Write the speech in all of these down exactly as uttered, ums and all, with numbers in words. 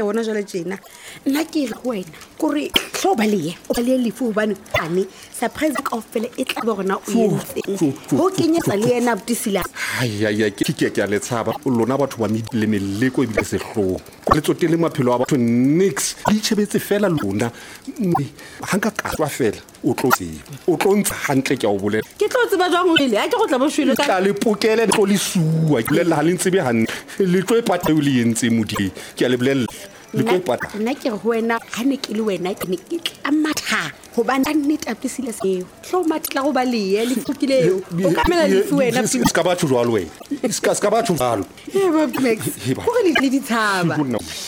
bona jwale tjena nna ke re wena kore tlo ba le o ba le lefu bane ane surprise ka ofela e tla bona o yentse ho kenyetsa le yena butisila ai ai ke ke ke a le tshaba lona batho ba midile meleko e bile se hlo le tsotele maphelo a batho nix di tshebetse fela lona hanka ka tswa fela o tlo tseba o tlo ntsa hantle ke a o bolela ke tlo tseba jwang ile a ke go tla bo shwele ka le pokele le le suwa ke le la le ntse be han le tlo ipata o le yentse modi ke a le bolela le tlo ipata nna ke re ho wena ha ne ke le wena ke ne ke tla matha ho ba nna nnete apisile seo hlo matla go ba le le fukileo o ka mela le fu wena ska ba tshwa jwalo wena ska ska ba tshwa jwalo e ba flex go re le di tshaba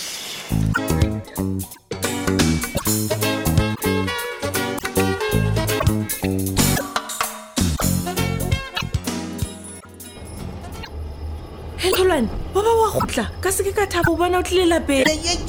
Hello, baba wa khutla ka se ke ka thabo bona o tlile lapeng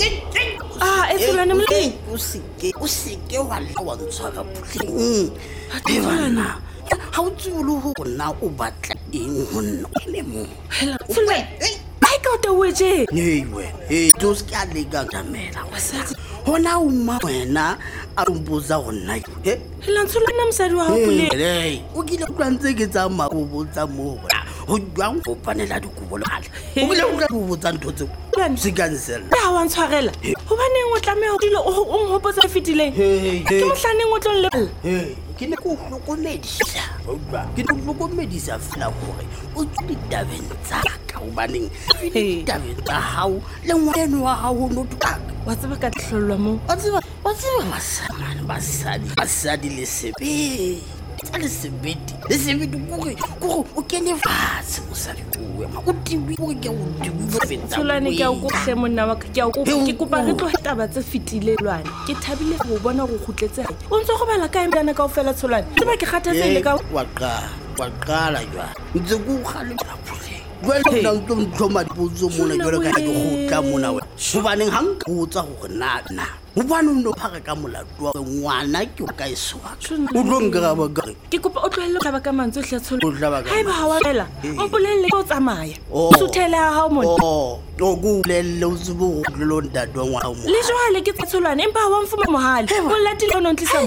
ah e tsela ne mole o seke o seke wa la wa ntshwara putleng e bana ha o tsulu ho nna o batla eng ho nna le mo hela tsela ai ka o tawetse nei we e dos ka le ga jamela wa sa hona uma wena a mbuza gonna he hela tsela nna msadi wa hopule hey o kile o tlantse ke tsa mabobo tsa mo ho jwang go panela dikubolo ala o bile o tla botsa ntho tse se cancel ba wa ntshwarela ho baneng o tlameha o dile o nghopotsa fitileng ke mohlaneng o tlolle hey ke ne go hlokomedisa ke ne go hlokomedisa fela gore o tsudi tabeng tsa ka o baneng tabeng tsa hao le ngweno wa hao no tuka wa tseba ka tlhollwa mo wa tseba wa tseba masamane basadi basadi le sebe le sebedi le sebedi gore gore o kene fatshe o sa diwe ma o tiwi gore ke o tiwi go fetsa tsolane ke a go hle monna wa ke a go ke kopa re tlo taba tse fitilelwane ke thabile go bona go khutletse o ntse go bala ka emdana ka ofela tsolane tseba ke kgathatse le ka wa qala wa qala jwa ntse go gale ba pule jwale nna ntlo ntlhoma dipotso mona jwale ka ke go tla mona we go baneng hang ka botsa gore na na o bana no phaka ka molato wa ngwana ke o ka iswa o tlo nka ba ga ke kopa o tlohelle ka ba ka mantso hle tsholo o tla ba ka ha ba ha wa ela o mpolelle o tsamaya o suthela ha o mona o o go lelle o zubo go lo ndado ngwa mo le jwale ke tsolwane empa wa mfuma mohale o latile o ntlisa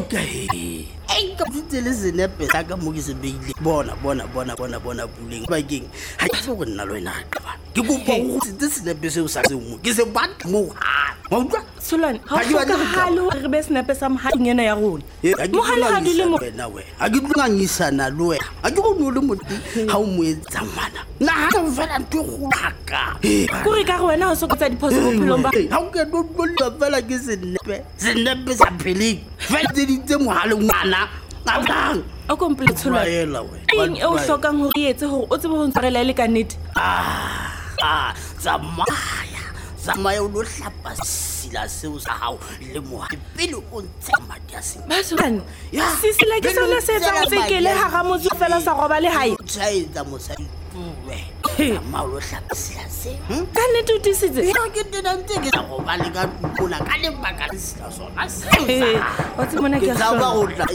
ai ka tsele zenepe ka mo ke se beile bona bona bona bona bona puleng ba keng ha ke se go nna lo ena ka ke go ba go se senepe se o sa se mo ke se ba mo ha wa utlwa Solane ha o ka halo re be senepe sa mohadi ena ya rona mohale ha dile mo wena we a ke tlangisana lo wena a ke go no le motho ha o mo etsa mana na ha o fela ntwe go haka go re ka re wena o sokotsa diphoso mo phelong ba ha o ke do do la fela ke senepe senepe sa pheleng fela di tse mohale ngwana abang o complete Solane eng o hlokang hore etse hore o tsebe ho ntshwarela le ka nnete ah ah zamaya zamaya o lo hlapa sila seo sa hao le mohadi pele o ntse madi a seng ba Solane sisila ke sona se tsa tsekele ha ga motho fela sa roba le hae tsaetsa mosadi tuwe ma lo hlapa sila se ka nnete o tisitse yo ke tena ntse ke sa go ba le ka pula ka le baka le sila sona se o tsmona ke sa ba go tla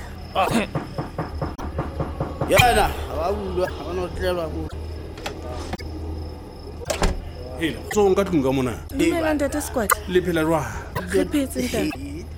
yana wa ulwa ona tlelwa go hela so nka tunga mona dumela ntate squad le phela jwa re phetse ntate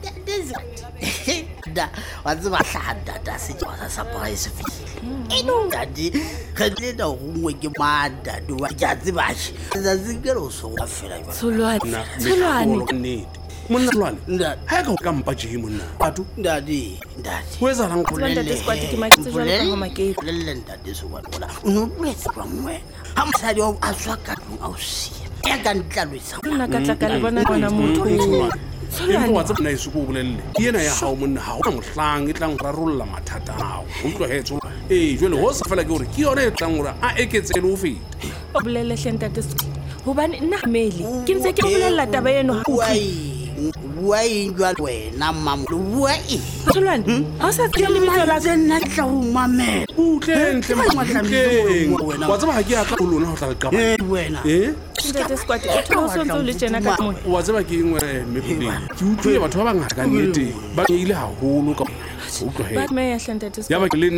da wa tseba hlahada da se twa sa surprise file eno dadi re le da gongwe ke mada do wa ja tseba shi za zingelo so wa fela jwa Solane Solane monna Solane ha ka ka mpa je monna batho ndadi ndadi weza lang go le ntate squad ke maketse jwalo ka makeke le le ndadi so wa bona uno pletse kwa mwe ha msadi wa aswa ka o sia ya ka ntlalwisa nna ka tla ka le bona bona motho Solane wa tsena isu go bolelle yena ya hao monna ha ona mohlang e tlang rarolla mathata ao o tlo hetso eh jwale ho sa fela ke hore ke yona e tlang hore a eketse le o feta o bolelle hle ntate hobane nna mele ke ntse ke bolella taba eno ha o wai jwa wena mam wai Solane ha sa tsele bitso la nna tla o mamela utle ntle matleng wa tsaba ha ke ya ka lona ho tla ka wena eh ntate squad o tlo so ntse le tjena ka mona wa tsaba ke engwe mepile ke utlwe batho ba bangata ka nnete ba ile haholo ka utlwa he ba me ya hle ntate ya ba ke le